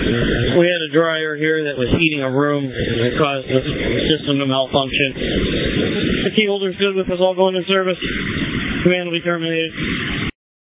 We had a dryer here that was heating a room that caused the system to malfunction. The key holder's good with us all going to service. Command will be terminated.